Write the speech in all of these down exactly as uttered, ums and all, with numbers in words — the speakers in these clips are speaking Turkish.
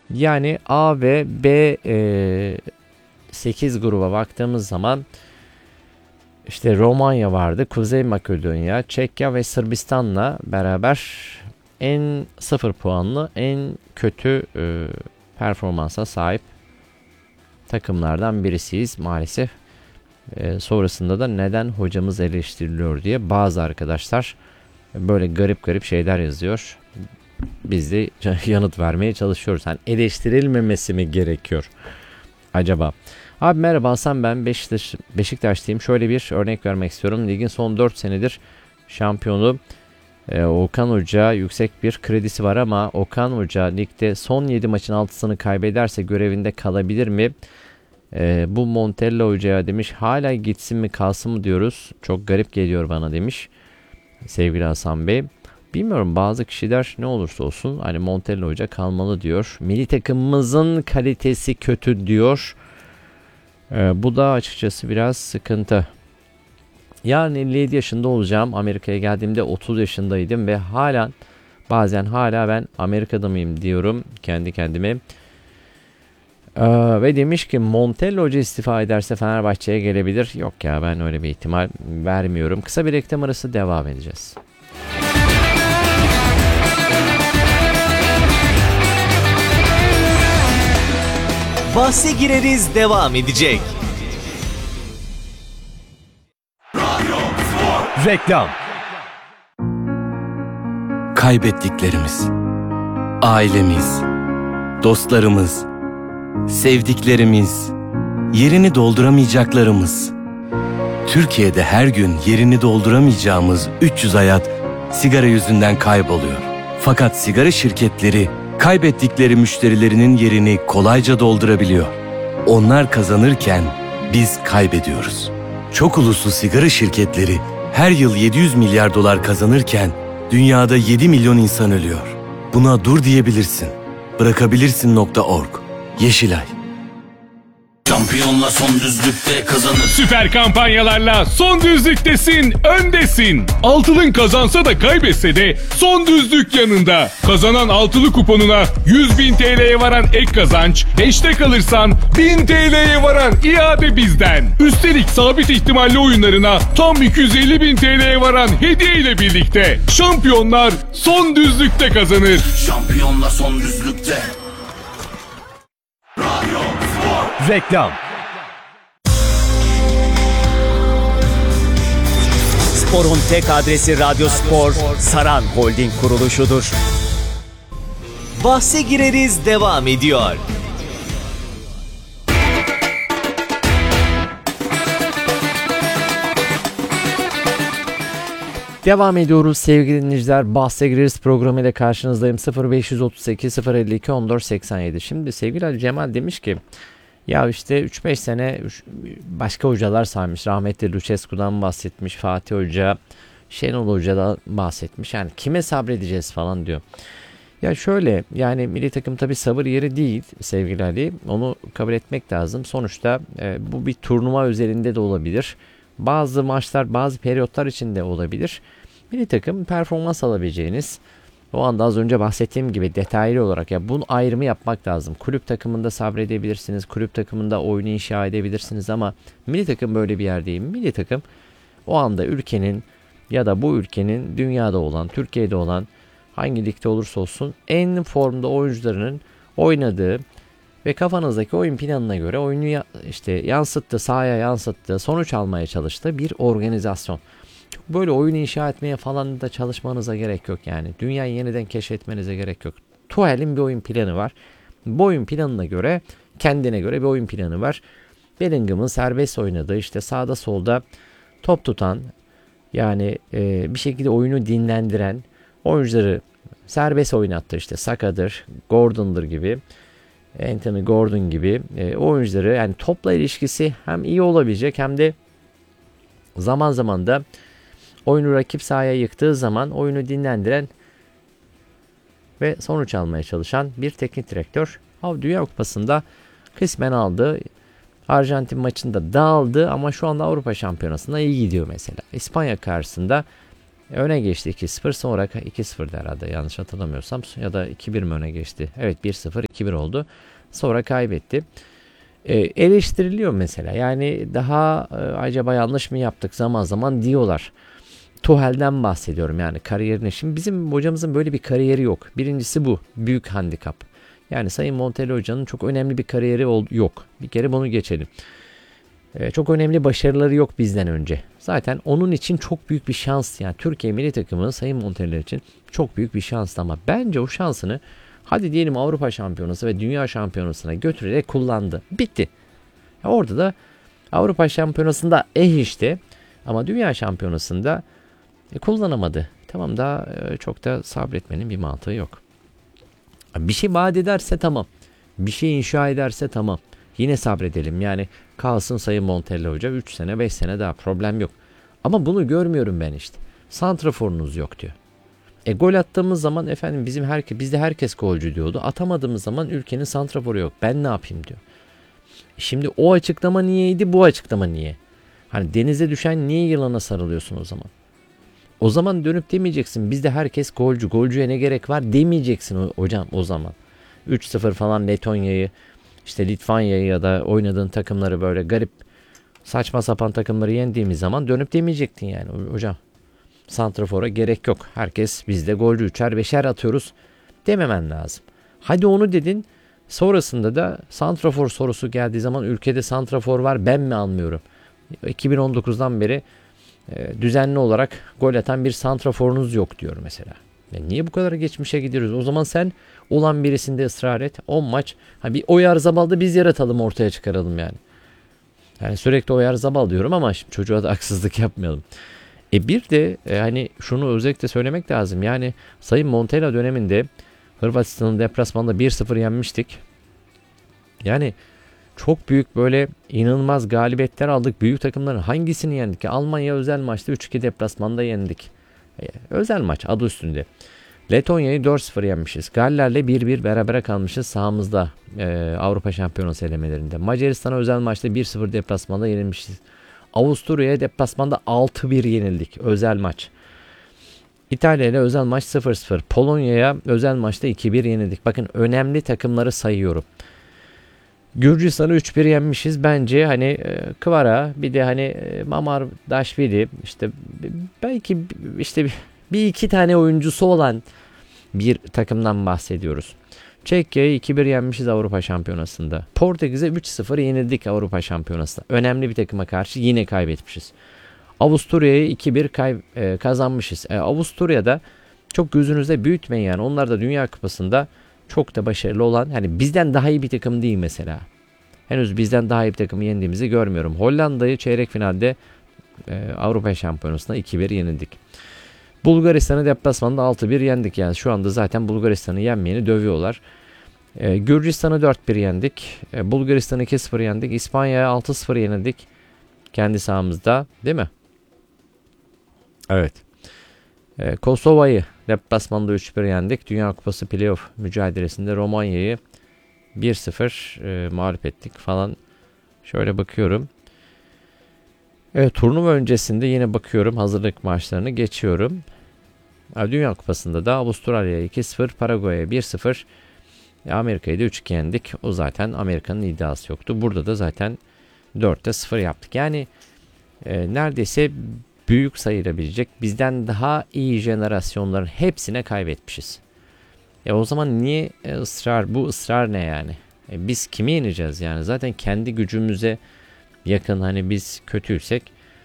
Yani A ve B e, sekiz gruba baktığımız zaman işte Romanya vardı, Kuzey Makedonya, Çekya ve Sırbistan'la beraber en sıfır puanlı, en kötü e, performansa sahip takımlardan birisiyiz maalesef. E, sonrasında da neden hocamız eleştiriliyor diye bazı arkadaşlar böyle garip garip şeyler yazıyor. Biz de yanıt vermeye çalışıyoruz. Yani eleştirilmemesi mi gerekiyor acaba? Abi merhaba Hasan, ben Beşiktaş, Beşiktaşlıyım. Şöyle bir örnek vermek istiyorum. Ligin son dört senedir şampiyonu e, Okan Hoca yüksek bir kredisi var ama Okan Hoca ligde son yedi maçın altısını kaybederse görevinde kalabilir mi? E, bu Montella Hoca'ya demiş. Hala gitsin mi kalsın mı diyoruz. Çok garip geliyor bana demiş sevgili Hasan Bey. Bilmiyorum, bazı kişiler ne olursa olsun hani Montella Hoca kalmalı diyor. Milli takımımızın kalitesi kötü diyor. Ee, bu da açıkçası biraz sıkıntı. Yarın elli yedi yaşında olacağım. Amerika'ya geldiğimde otuz yaşındaydım ve halen bazen hala ben Amerika'da mıyım diyorum kendi kendime. Ee, ve demiş ki Montella Hoca istifa ederse Fenerbahçe'ye gelebilir. Yok ya, ben öyle bir ihtimal vermiyorum. Kısa bir reklam arası, devam edeceğiz. Bahse gireriz devam edecek. Reklam. Kaybettiklerimiz, ailemiz, dostlarımız, sevdiklerimiz, yerini dolduramayacaklarımız. Türkiye'de her gün yerini dolduramayacağımız üç yüz hayat sigara yüzünden kayboluyor. Fakat sigara şirketleri kaybettikleri müşterilerinin yerini kolayca doldurabiliyor. Onlar kazanırken biz kaybediyoruz. Çok uluslu sigara şirketleri her yıl yedi yüz milyar dolar kazanırken dünyada yedi milyon insan ölüyor. Buna dur diyebilirsin. Bırakabilirsin nokta org. Yeşilay. Şampiyonla son düzlükte kazanır. Süper kampanyalarla son düzlüktesin, öndesin. Altılın kazansa da kaybetse de son düzlük yanında. Kazanan altılı kuponuna yüz bin T L'ye varan ek kazanç, beşte kalırsan bin T L'ye varan iade bizden. Üstelik sabit ihtimalli oyunlarına tam iki yüz elli bin T L'ye varan hediye ile birlikte. Şampiyonlar son düzlükte kazanır. Şampiyonla son düzlükte. Reklam. Spor'un tek adresi Radyo Spor, Saran Holding kuruluşudur. Bahse gireriz devam ediyor. Devam ediyoruz sevgili dinleyiciler. Bahse gireriz programıyla karşınızdayım. sıfır beş otuz sekiz sıfır elli iki on dört seksen yedi. Şimdi sevgili Ali Cemal demiş ki ya işte üç beş sene başka hocalar saymış. Rahmetli Lucescu'dan bahsetmiş. Fatih Hoca, Şenol Hoca'dan bahsetmiş. Yani kime sabredeceğiz falan diyor. Ya şöyle, yani milli takım tabii sabır yeri değil sevgili Ali. Onu kabul etmek lazım. Sonuçta e, bu bir turnuva üzerinde de olabilir. Bazı maçlar, bazı periyotlar içinde olabilir. Milli takım performans alabileceğiniz, o anda az önce bahsettiğim gibi detaylı olarak ya bunun ayrımı yapmak lazım. Kulüp takımında sabredebilirsiniz. Kulüp takımında oyunu inşa edebilirsiniz ama milli takım böyle bir yer değil. Milli takım o anda ülkenin ya da bu ülkenin dünyada olan, Türkiye'de olan hangi ligde olursa olsun en formda oyuncularının oynadığı ve kafanızdaki oyun planına göre oyunu işte yansıttı, sahaya yansıttı, sonuç almaya çalıştı bir organizasyon. Çok böyle oyun inşa etmeye falan da çalışmanıza gerek yok yani. Dünyayı yeniden keşfetmenize gerek yok. Tuhel'in bir oyun planı var. Bu oyun planına göre, kendine göre bir oyun planı var. Bellingham'ın serbest oynadığı, işte sağda solda top tutan, yani e, bir şekilde oyunu dinlendiren oyuncuları serbest oynattı. İşte Saka'dır, Gordon'dur gibi, Anthony Gordon gibi e, oyuncuları, yani topla ilişkisi hem iyi olabilecek hem de zaman zaman da oyunu rakip sahaya yıktığı zaman oyunu dinlendiren ve sonuç almaya çalışan bir teknik direktör. Dünya Kupası'nda kısmen aldı. Arjantin maçında dağıldı ama şu anda Avrupa Şampiyonası'nda iyi gidiyor mesela. İspanya karşısında Öne geçti iki sıfır, sonra iki sıfır herhalde yanlış hatırlamıyorsam, ya da iki bir mi öne geçti? Evet, bir sıfır iki bir oldu. Sonra kaybetti. Ee, eleştiriliyor mesela. Yani daha e, acaba yanlış mı yaptık zaman zaman diyorlar. Tuhel'den bahsediyorum, yani kariyerine. Şimdi bizim hocamızın böyle bir kariyeri yok. Birincisi bu. Büyük handikap. Yani Sayın Montella Hoca'nın çok önemli bir kariyeri ol- yok. Bir kere bunu geçelim. Ee, çok önemli başarıları yok bizden önce. Zaten onun için çok büyük bir şans. Yani Türkiye milli takımının Sayın Montella için çok büyük bir şans, ama bence o şansını, hadi diyelim Avrupa Şampiyonası ve Dünya Şampiyonası'na götürerek kullandı. Bitti. Ya orada da Avrupa Şampiyonası'nda eh işte, ama Dünya Şampiyonası'nda e, kullanamadı. Tamam, daha e, çok da sabretmenin bir mantığı yok. Bir şey vaat ederse tamam. Bir şey inşa ederse tamam. Yine sabredelim. Yani kalsın Sayın Montella Hoca üç sene beş sene daha, problem yok. Ama bunu görmüyorum ben işte. Santraforunuz yok diyor. E gol attığımız zaman efendim bizim herke, bizde herkes golcü diyordu. Atamadığımız zaman ülkenin santraforu yok. Ben ne yapayım diyor. Şimdi o açıklama niyeydi, bu açıklama niye? Hani denize düşen niye yılana sarılıyorsun o zaman? O zaman dönüp demeyeceksin bizde herkes golcü, golcüye ne gerek var demeyeceksin hocam o zaman. üç sıfır falan Letonya'yı, işte Litvanya'yı ya da oynadığın takımları, böyle garip saçma sapan takımları yendiğimiz zaman dönüp demeyecektin yani hocam. Santrafora gerek yok. Herkes bizde golcü, üçer beşer atıyoruz dememen lazım. Hadi onu dedin. Sonrasında da santrafor sorusu geldiği zaman ülkede santrafor var, ben mi almıyorum? iki bin on dokuzdan beri e, düzenli olarak gol atan bir santraforunuz yok diyor mesela. Ya niye bu kadar geçmişe gidiyoruz? O zaman sen olan birisinde ısrar et. on maç. Ha bir Oyarzabal'da biz yaratalım, ortaya çıkaralım yani. Yani sürekli Oyarzabal diyorum ama şimdi çocuğa da haksızlık yapmayalım. E bir de e, hani şunu özellikle söylemek lazım. Yani Sayın Montella döneminde Hırvatistan'ın deplasmanında bir sıfır yenmiştik. Yani çok büyük böyle inanılmaz galibiyetler aldık. Büyük takımların hangisini yendik? Almanya özel maçta üç iki deplasmanda yendik. E, özel maç adı üstünde. Letonya'yı dört sıfır yenmişiz. Galler'le bir bir berabere kalmışız sahamızda e, Avrupa Şampiyonası elemelerinde. Macaristan'a özel maçta bir sıfır deplasmanda yenilmişiz. Avusturya'ya deplasmanda altı bir yenildik. Özel maç. İtalya ile özel maç sıfır sıfır. Polonya'ya özel maçta iki bir yenildik. Bakın önemli takımları sayıyorum. Gürcistan'ı üç bir yenmişiz. Bence hani e, Kvara, bir de hani e, Mamar Daşvili, işte belki işte bir, bir iki tane oyuncusu olan bir takımdan bahsediyoruz. Çekya'yı iki bir yenmişiz Avrupa Şampiyonası'nda. Portekiz'e üç sıfır yenildik Avrupa Şampiyonası'nda. Önemli bir takıma karşı yine kaybetmişiz. Avusturya'yı iki bir kay- e, kazanmışız. E, Avusturya'da çok gözünüzde büyütmeyin yani. Onlar da Dünya Kupası'nda çok da başarılı olan, hani bizden daha iyi bir takım değil mesela. Henüz bizden daha iyi bir takımı yendiğimizi görmüyorum. Hollanda'yı çeyrek finalde e, Avrupa Şampiyonası'nda iki bir yenildik. Bulgaristan'ı deplasmanda altı bir yendik. Yani şu anda zaten Bulgaristan'ı yenmeyeni dövüyorlar. E, Gürcistan'ı dört bir yendik. E, Bulgaristan'ı iki sıfır yendik. İspanya'ya altı sıfır yenildik. Kendi sahamızda, değil mi? Evet. E, Kosova'yı deplasmanda üç bir yendik. Dünya Kupası playoff mücadelesinde Romanya'yı bir sıfır e, mağlup ettik falan. Şöyle bakıyorum. Evet, turnuva öncesinde yine bakıyorum, hazırlık maçlarını geçiyorum. Dünya Kupası'nda da Avustralya'ya iki sıfır, Paraguay'a bir sıfır, Amerika'yı da üç iki yendik. O zaten Amerika'nın iddiası yoktu. Burada da zaten dörtte sıfır yaptık. Yani e, neredeyse büyük sayılabilecek bizden daha iyi jenerasyonların hepsine kaybetmişiz. E o zaman niye ısrar, bu ısrar ne yani? E biz kimi yeneceğiz yani? Zaten kendi gücümüze yakın, hani biz kötüysek,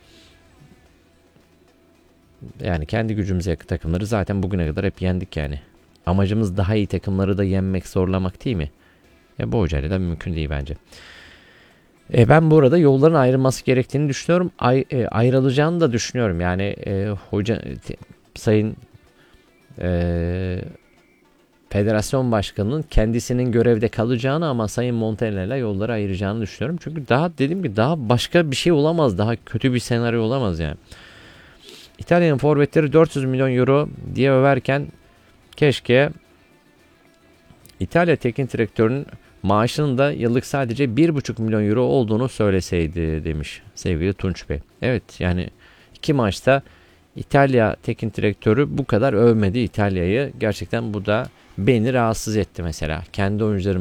yani kendi gücümüze yakın takımları zaten bugüne kadar hep yendik yani. Amacımız daha iyi takımları da yenmek, zorlamak değil mi? E bu hocayla da mümkün değil bence. E ben bu arada yolların ayrılması gerektiğini düşünüyorum. Ay, e, ayrılacağını da düşünüyorum. Yani e, hoca te, sayın e, Federasyon Başkanı'nın kendisinin görevde kalacağını, ama Sayın Montella ile yolları ayıracağını düşünüyorum. Çünkü daha dediğim gibi daha başka bir şey olamaz. Daha kötü bir senaryo olamaz yani. İtalya'nın forvetleri dört yüz milyon euro diye överken keşke İtalya teknik direktörünün maaşının da yıllık sadece bir buçuk milyon euro olduğunu söyleseydi demiş sevgili Tunç Bey. Evet, yani iki maçta İtalya teknik direktörü bu kadar övmedi İtalya'yı. Gerçekten bu da beni rahatsız etti mesela. Kendi oyuncularım